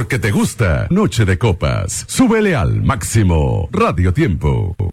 porque te gusta. Noche de copas. Súbele al máximo. Radio Tiempo.